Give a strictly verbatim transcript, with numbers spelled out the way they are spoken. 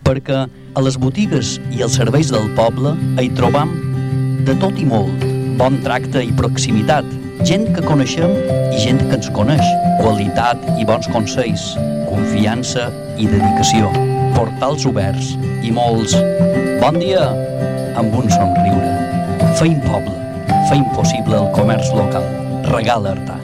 perquè a les botigues i els serveis del poble hi trobam de tot i molt, bon tracte i proximitat, gent que coneixem i gent que ens coneix, qualitat i bons consells, confiança i dedicació, portals oberts i molts bon dia amb un somriure. Feim poble, feim possible el comerç local. Regala Artà.